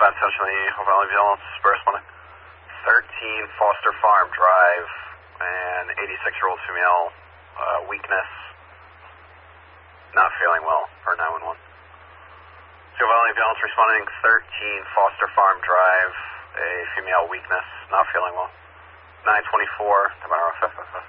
intentionally Valley Violence, responding. 13 Foster Farm Drive, and 86-year-old female, weakness, not feeling well, for 911. Valley Violence responding, 13 Foster Farm Drive, a female weakness, not feeling well. 924, tomorrow, 555.